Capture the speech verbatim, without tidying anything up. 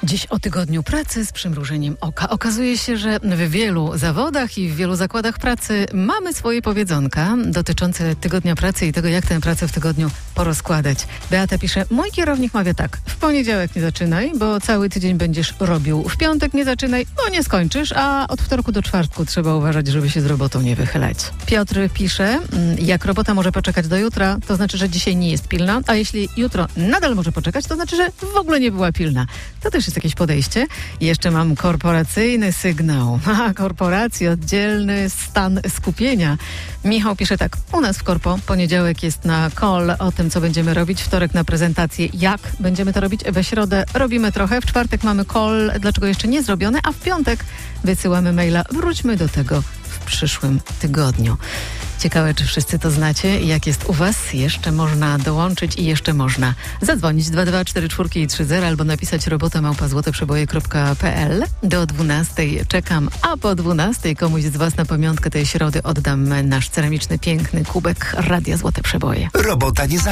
Dziś o tygodniu pracy z przymrużeniem oka. Okazuje się, że w wielu zawodach i w wielu zakładach pracy mamy swoje powiedzonka dotyczące tygodnia pracy i tego, jak tę pracę w tygodniu porozkładać. Beata pisze, mój kierownik mawia tak, w poniedziałek nie zaczynaj, bo cały tydzień będziesz robił. W piątek nie zaczynaj, bo nie skończysz, a od wtorku do czwartku trzeba uważać, żeby się z robotą nie wychylać. Piotr pisze, jak robota może poczekać do jutra, to znaczy, że dzisiaj nie jest pilna, a jeśli jutro nadal może poczekać, to znaczy, że w ogóle nie była pilna. To też jest jakieś podejście. Jeszcze mam korporacyjny sygnał. A, korporacji, oddzielny stan skupienia. Michał pisze tak, u nas w korpo poniedziałek jest na call o tym, co będziemy robić, wtorek na prezentację, jak będziemy to robić, we środę robimy trochę, w czwartek mamy call, dlaczego jeszcze nie zrobione, a w piątek wysyłamy maila, wróćmy do tego w przyszłym tygodniu. Ciekawe, czy wszyscy to znacie i jak jest u was. Jeszcze można dołączyć i jeszcze można zadzwonić dwa dwa cztery cztery i trzy zero albo napisać robota małpa złoteprzeboje kropka p l. Do dwunastej czekam, a po dwunastej komuś z was na pamiątkę tej środy oddam nasz ceramiczny, piękny kubek Radia Złote Przeboje. Robota nie za